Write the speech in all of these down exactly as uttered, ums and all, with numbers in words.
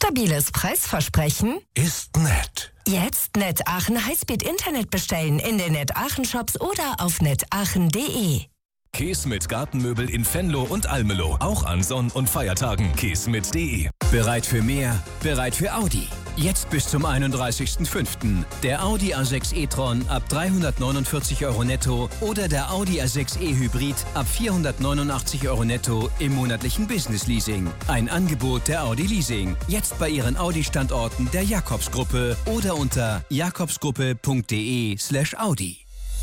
Stabiles Preisversprechen? Ist nett. Jetzt Net Aachen Highspeed Internet bestellen in den Net Aachen Shops oder auf netaachen punkt de. Käse mit Gartenmöbel in Venlo und Almelo. Auch an Sonn- und Feiertagen. käse mit punkt de. Bereit für mehr? Bereit für Audi. Jetzt bis zum einunddreißigsten fünften Der Audi A sechs e-tron ab dreihundertneunundvierzig Euro netto oder der Audi A sechs e Hybrid ab vierhundertneunundachtzig Euro netto im monatlichen Business-Leasing. Ein Angebot der Audi Leasing. Jetzt bei Ihren Audi-Standorten der Jakobsgruppe oder unter jakobsgruppe punkt de slash Audi.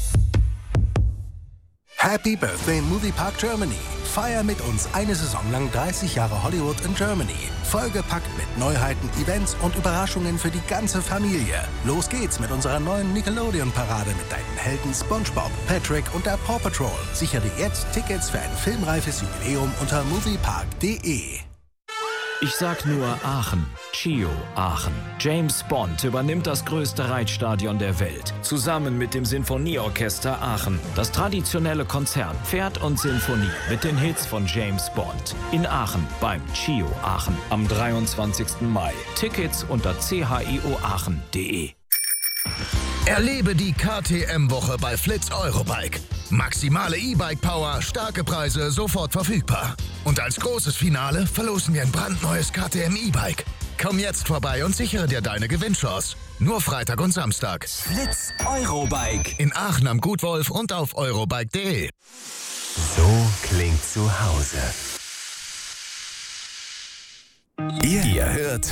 Happy Birthday Moviepark Germany. Feier mit uns eine Saison lang dreißig Jahre Hollywood in Germany. Vollgepackt mit Neuheiten, Events und Überraschungen für die ganze Familie. Los geht's mit unserer neuen Nickelodeon-Parade mit deinen Helden SpongeBob, Patrick und der Paw Patrol. Sichere dir jetzt Tickets für ein filmreifes Jubiläum unter moviepark punkt de. Ich sag nur Aachen. Chio Aachen. James Bond übernimmt das größte Reitstadion der Welt. Zusammen mit dem Sinfonieorchester Aachen. Das traditionelle Konzert Pferd und Sinfonie mit den Hits von James Bond. In Aachen beim Chio Aachen am dreiundzwanzigsten Mai. Tickets unter c h i o aachen punkt de. Erlebe die K T M-Woche bei Flitz Eurobike. Maximale E-Bike-Power, starke Preise, sofort verfügbar. Und als großes Finale verlosen wir ein brandneues K T M E-Bike. Komm jetzt vorbei und sichere dir deine Gewinnchance. Nur Freitag und Samstag. Flitz Eurobike. In Aachen am Gutwolf und auf eurobike punkt de. So klingt zu Hause. Ihr, Ihr hört